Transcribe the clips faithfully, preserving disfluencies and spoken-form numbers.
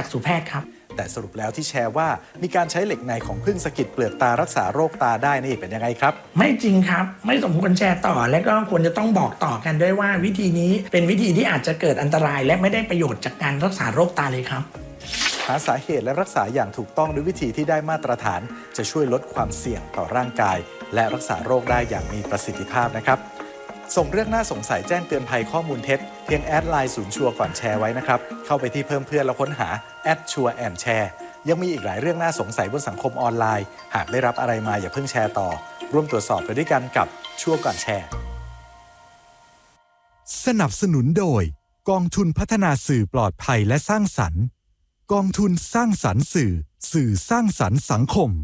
ษุแพทย์ครับแต่สรุปแล้วที่แชร์ว่ามีการใช้เหล็กในของผึ้งสะกิดเปลือกตารักษาโรคตาได้นี่เป็นยังไงครับไม่จริงครับไม่สมควรแชร์ต่อและก็ควรจะต้องบอกต่อกันด้วยว่าวิธีนี้เป็นวิธีที่อาจจะเกิดอันตรายและไม่ได้ประโยชน์จากการรักษาโรคตาเลยครับหาสาเหตุและรักษาอย่างถูกต้องด้วยวิธีที่ได้มาตรฐานจะช่วยลดความเสี่ยงต่อร่างกายและรักษาโรคได้อย่างมีประสิทธิภาพนะครับส่งเรื่องน่าสงสัยแจ้งเตือนภัยข้อมูลเท็จเพียงแอดไลน์ศูนย์ชัวร์ก่อนแชร์ไว้นะครับเข้าไปที่เพิ่มเพื่อนแล้วค้นหาแอดชัวร์แอนด์แชร์ยังมีอีกหลายเรื่องน่าสงสัยบนสังคมออนไลน์หากได้รับอะไรมาอย่าเพิ่งแชร์ต่อร่วมตรวจสอบไปด้วยกันกับชัวร์ก่อนแชร์สนับสนุนโดยกองทุนพัฒนาสื่อปลอดภัยและสร้างสรรค์กองทุนสร้างสรรค์สื่อสื่อสร้างสรรค์สังคม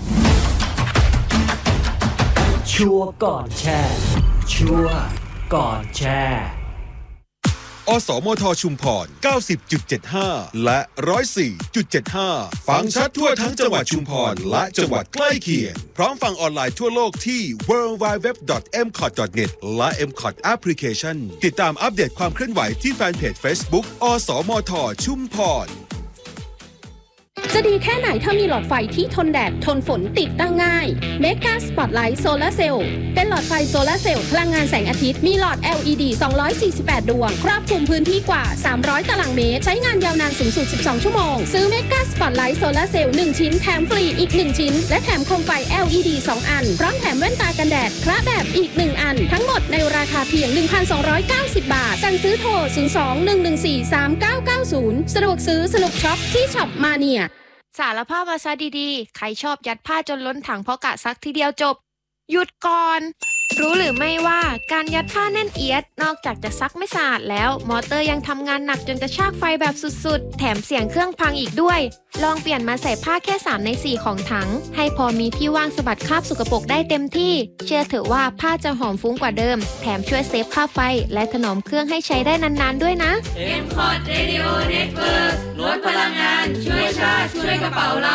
ชัวร์ก่อนแชร์ชัวร์ก่อนแชร์อสมทชุมพร เก้าสิบจุดเจ็ดห้า และ หนึ่งร้อยสี่จุดเจ็ดห้า ฟังชัดทั่วทั้งจังหวัดชุมพรและจังหวัดใกล้เคียงพร้อมฟังออนไลน์ทั่วโลกที่ ดับเบิลยู ดับเบิลยู ดับเบิลยู ดอท เอ็ม คอท ดอท เน็ต และ เอ็ม คอท Application ติดตามอัปเดตความเคลื่อนไหวที่แฟนเพจ Facebook อสมทชุมพรจะดีแค่ไหนถ้ามีหลอดไฟที่ทนแดดทนฝนติดตั้งง่าย Mega Spotlight Solar Cell เป็นหลอดไฟโซลาร์เซลล์พลังงานแสงอาทิตย์มีหลอด แอล อี ดี สองร้อยสี่สิบแปด ดวงครอบคลุมพื้นที่กว่าสามร้อยตารางเมตรใช้งานยาวนานสูงสุดสิบสองชั่วโมงซื้อ Mega Spotlight Solar Cell หนึ่งชิ้นแถมฟรีอีกหนึ่งชิ้นและแถมโคมไฟ แอล อี ดี สองอันพร้อมแถมแว่นตากันแดดคละแบบอีกหนึ่งอันทั้งหมดในราคาเพียง หนึ่งพันสองร้อยเก้าสิบ บาทสั่งซื้อโทรศูนย์ สอง หนึ่ง หนึ่ง สี่ สาม เก้า เก้า ศูนย์สะดวกซื้อสนุกช็อปที่ช็อปมาเนียสารภาพมาซะดีๆใครชอบยัดผ้าจนล้นถังเพราะกะซักทีเดียวจบหยุดก่อนรู้หรือไม่ว่าการยัดผ้าแน่นเอียดนอกจากจะซักไม่สะอาดแล้วมอเตอร์ยังทำงานหนักจนกระชากไฟแบบสุดๆแถมเสียงเครื่องพังอีกด้วยลองเปลี่ยนมาใส่ผ้าแค่สามในสี่ของถังให้พอมีที่ว่างสะบัดคราบสกปรกได้เต็มที่เชื่อเถอะว่าผ้าจะหอมฟุ้งกว่าเดิมแถมช่วยเซฟค่าไฟและถนอมเครื่องให้ใช้ได้นานๆด้วยนะเอ็ม คอท Radio Network ลดพลังงานช่วยชาติช่วยกระเป๋าเรา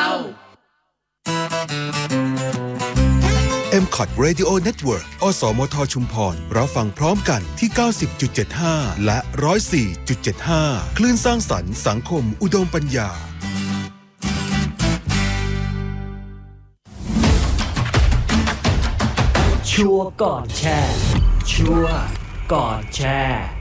เอ็ม คอท Radio Network อสมทชุมพรเราฟังพร้อมกันที่ เก้าสิบจุดเจ็ดห้า และ หนึ่งร้อยสี่จุดเจ็ดห้า คลื่นสร้างสรรค์สังคมอุดมปัญญาชัวร์ก่อนแชร์ชัวร์ก่อนแชร์